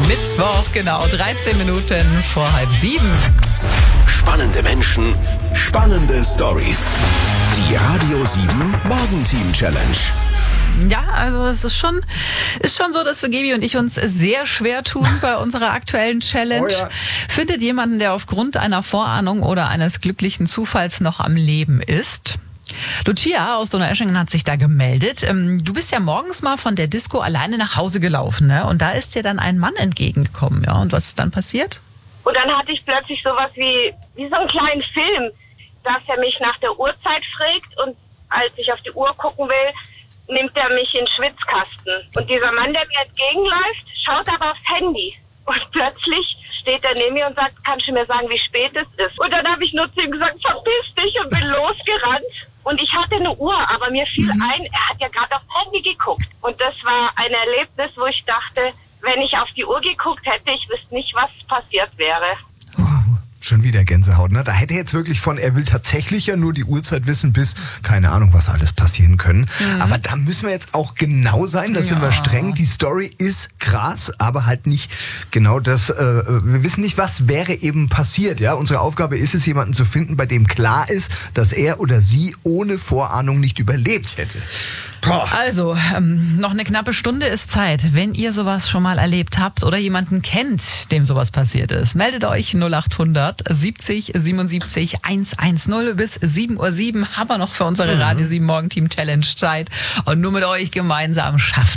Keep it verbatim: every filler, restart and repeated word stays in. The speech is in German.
Mittwoch, genau, dreizehn Minuten vor halb sieben. Spannende Menschen, spannende Stories. Die Radio sieben Morgenteam Challenge. Ja, also es ist schon, ist schon so, dass wir, Gebi und ich, uns sehr schwer tun bei unserer aktuellen Challenge. Oh ja. Findet jemanden, der aufgrund einer Vorahnung oder eines glücklichen Zufalls noch am Leben ist. Lucia aus Donaueschingen hat sich da gemeldet. Du bist ja morgens mal von der Disco alleine nach Hause gelaufen, ne? Und da ist dir dann ein Mann entgegengekommen, ja? Und was ist dann passiert? Und dann hatte ich plötzlich sowas wie, wie so einen kleinen Film, dass er mich nach der Uhrzeit fragt und als ich auf die Uhr gucken will, nimmt er mich in den Schwitzkasten. Und dieser Mann, der mir entgegenläuft, schaut aber aufs Handy. Und plötzlich steht er neben mir und sagt, kannst du mir sagen, wie spät es ist? Und dann habe ich nur zu ihm gesagt, verpiss dich, und bin losgerannt. Und ich hatte eine Uhr, aber mir fiel mhm. ein, er hat ja gerade aufs Handy geguckt. Und das war ein Erlebnis, wo ich dachte, wenn ich auf die Uhr geguckt hätte, ich wüsste nicht, was passiert wäre. Schon wieder Gänsehaut, ne? Da hätte jetzt wirklich von, er will tatsächlich ja nur die Uhrzeit wissen, bis, keine Ahnung, was alles passieren können. Mhm. Aber da müssen wir jetzt auch genau sein, da ja. sind wir streng. Die Story ist krass, aber halt nicht genau das, äh, wir wissen nicht, was wäre eben passiert, ja? Unsere Aufgabe ist es, jemanden zu finden, bei dem klar ist, dass er oder sie ohne Vorahnung nicht überlebt hätte. Boah. Also, ähm, noch eine knappe Stunde ist Zeit. Wenn ihr sowas schon mal erlebt habt oder jemanden kennt, dem sowas passiert ist, meldet euch null acht hundert siebzig siebenundsiebzig hundertzehn bis sieben Uhr sieben haben wir noch für unsere Mhm. Radio sieben Morgenteam Challenge Zeit. Und nur mit euch gemeinsam schaffen